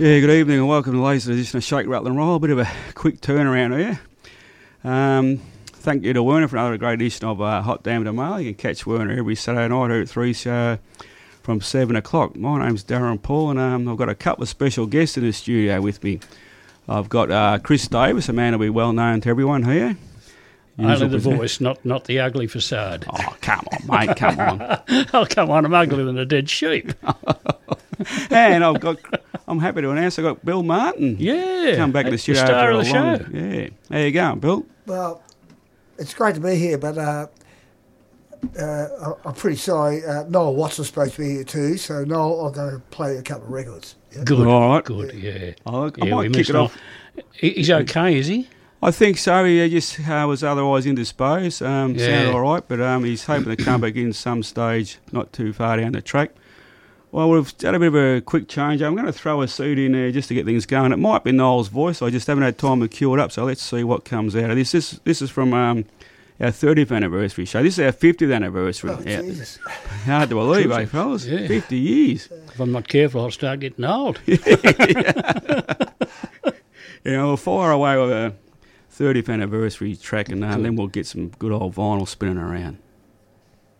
Yeah, good evening and welcome to the latest edition of Shake, Rattle and Roll. A bit of a quick turnaround here. Thank you to Werner for another great edition of Hot Damn to Mail. You can catch Werner every Saturday night here at 3 show from 7 o'clock. My name's Darren Paul and I've got a couple of special guests in the studio with me. I've got Chris Davis, a man who'll be well known to everyone here. Only the voice, not the ugly facade. Oh, come on, mate, come on. Oh, come on, I'm uglier than a dead sheep. And I'm happy to announce I've got Bill Martin. Yeah. Come back to the studio. The star for of the show. Yeah. How you going, Bill? Well, it's great to be here, but I'm pretty sorry. Noel Watson's supposed to be here too, so Noel, I'm going to play a couple of records. Yeah? Good, All right. good, yeah. I might kick it off. He's okay, is he? I think so. He just was otherwise indisposed. Sounded all right, but he's hoping to come back in some stage, not too far down the track. Well, we've had a bit of a quick change. I'm going to throw a suit in there just to get things going. It might be Noel's voice. I just haven't had time to cue it up, so let's see what comes out of this. This is from our 30th anniversary show. This is our 50th anniversary. Oh, Jesus. Hard to believe, eh, fellas? Yeah. 50 years. If I'm not careful, I'll start getting old. We'll fire away with a 30th anniversary track and then we'll get some good old vinyl spinning around.